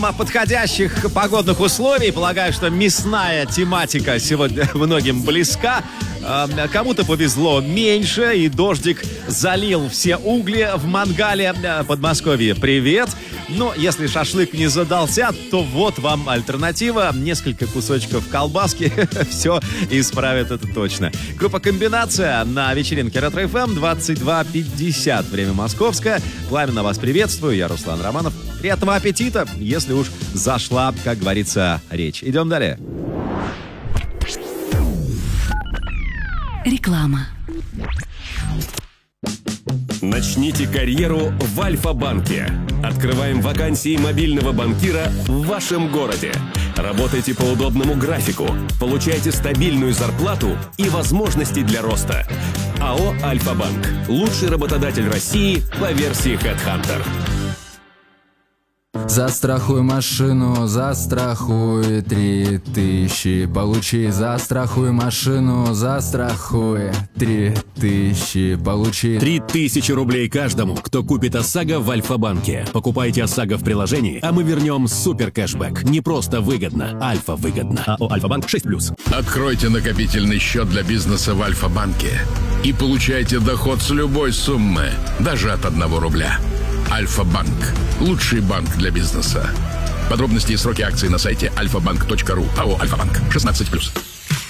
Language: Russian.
Подходящих погодных условий. Полагаю, что мясная тематика сегодня многим близка. Кому-то повезло меньше, и дождик залил все угли в мангале. Подмосковье, привет. Но если шашлык не задался, то вот вам альтернатива. Несколько кусочков колбаски все исправит, это точно. Группа «Комбинация» на вечеринке Ретро-ФМ 22:50. Время московское. Пламенно вас приветствую. Я Руслан Романов. Приятного аппетита, если уж зашла, как говорится, речь. Идем далее. Реклама. Начните карьеру в Альфа-банке. Открываем вакансии мобильного банкира в вашем городе. Работайте по удобному графику, получайте стабильную зарплату и возможности для роста. АО «Альфа-банк» – лучший работодатель России по версии HeadHunter. Застрахуй машину, застрахуй 3000. Получи, застрахуй машину, застрахуй 3000. Получи 3000 рублей каждому, кто купит ОСАГО в Альфа-банке. Покупайте ОСАГО в приложении, а мы вернем супер кэшбэк. Не просто выгодно, Альфа-выгодно. АО «Альфа-банк» 6+. Откройте накопительный счет для бизнеса в Альфа-банке и получайте доход с любой суммы, даже от 1 рубля. Альфа-банк. Лучший банк для бизнеса. Подробности и сроки акций на сайте alfabank.ru. АО «Альфа-банк». 16+.